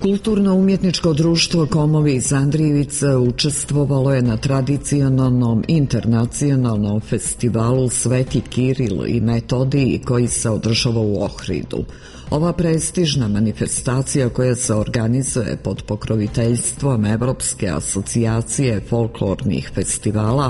Kulturno-umjetničko društvo Komovi iz Andrijevice učestvovalo je na tradicionalnom internacionalnom festivalu Sveti Kiril i Metodij koji se održava u Ohridu. Ova prestižna manifestacija koja se organizuje pod pokroviteljstvom Evropske asocijacije folklornih festivala